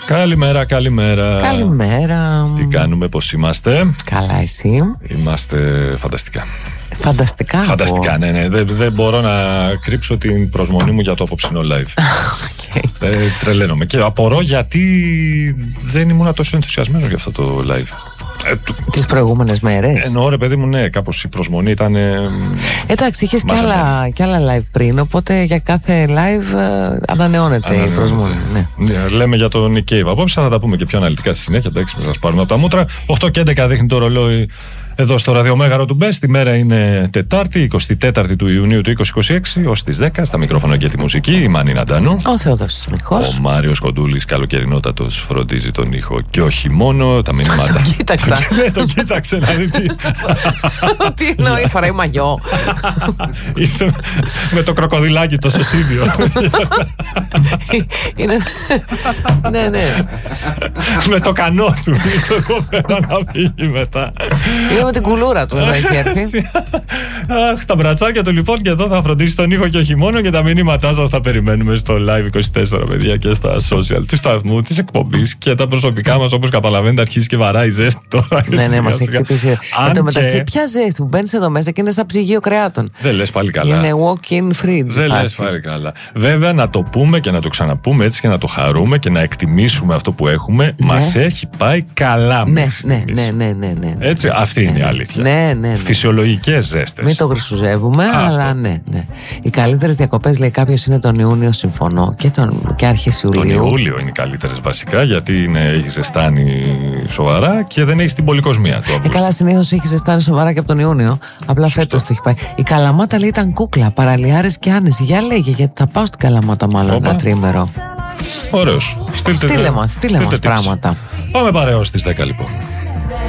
Καλημέρα, καλημέρα. Καλημέρα. Τι κάνουμε, πώς είμαστε? Καλά, εσύ? Είμαστε φανταστικά. Φανταστικά. Φανταστικά, ναι. Δεν μπορώ να κρύψω την προσμονή μου για το απόψινό live. Okay. Τρελαίνομαι και απορώ γιατί δεν ήμουν τόσο ενθουσιασμένος για αυτό το live. Τις προηγούμενες μέρες. Εννοώ, ρε παιδί μου, ναι, κάπως η προσμονή ήταν. Εντάξει, είχες κι άλλα live πριν, οπότε για κάθε live ανανεώνεται η προσμονή. Ναι. Λέμε για τον Nick Cave απόψε, θα τα πούμε και πιο αναλυτικά στη συνέχεια. Εντάξει, θα σας πάρουμε από τα μούτρα. 8 και 11 δείχνει το ρολόι εδώ στο ραδιομέγαρο του Best. Η μέρα είναι Τετάρτη, 24η του Ιουνίου του 2026, ως τις 10. Στα μικρόφωνα και τη μουσική, η Μάνη Ναντάνου. Ο Θεόδωρος Μιχός. Ο Μάριος Κοντούλης, καλοκαιρινότατος, φροντίζει τον ήχο. Και όχι μόνο τα μηνύματα. Το κοίταξα. Ναι, το κοίταξε να δει τι. Τι εννοεί, φοράει μαγιό. Ήρθε με το κροκοδιλάκι το σωσίδιο. Ναι. Με το κανό του. Εγώ πέρα να φύγει μετά. Με την κουλούρα του εδώ έχει έρθει. Αχ, τα μπρατσάκια του λοιπόν, και εδώ θα φροντίσει τον ήχο και όχι μόνο, και τα μηνύματά σας τα περιμένουμε στο Live 24, παιδιά, και στα social του σταθμού, της εκπομπής και τα προσωπικά μας, όπως καταλαβαίνετε, αρχίζει και βαράει ζέστη τώρα. Ναι, μας έχει χτυπήσει. Εν τω μεταξύ, ποια ζέστη που μπαίνεις εδώ μέσα και είναι σαν ψυγείο κρεάτων. Δεν λες πάλι καλά. Είναι walk-in fridge. Δεν λες πάλι καλά. Βέβαια, να το πούμε και να το ξαναπούμε έτσι και να το χαρούμε και να εκτιμήσουμε αυτό που έχουμε. Μας έχει πάει καλά. Ναι. Έτσι, αυτή είναι η αλήθεια. Ναι. Φυσιολογικές ζέστες. Μην το γρουσουζεύουμε, αλλά ναι. Οι καλύτερες διακοπές, λέει κάποιος, είναι τον Ιούνιο, συμφωνώ. Και αρχές Ιουλίου. Τον Ιούλιο είναι οι καλύτερες βασικά, γιατί έχει ζεστάνει σοβαρά και δεν έχει την πολυκοσμία του. Καλά, συνήθως έχει ζεστάνει σοβαρά και από τον Ιούνιο. Απλά φέτος το έχει πάει. Η Καλαμάτα, λέει, ήταν κούκλα, παραλιάρες και άνεση. Για λέγε, γιατί θα πάω στην Καλαμάτα μάλλον ένα τρίμερο. Ωραίος. Στείλε μας πράγματα. Πάμε παρέως στις 10 λοιπόν.